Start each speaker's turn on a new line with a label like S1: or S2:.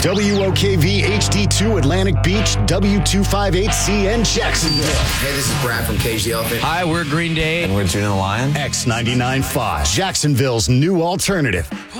S1: WOKV HD2 Atlantic Beach, W258CN Jacksonville.
S2: Hey, this is Brad from Cage the Elephant.
S3: Hi, we're Green Day.
S4: And we're Tune the Lion.
S1: X99.5, Jacksonville's new alternative.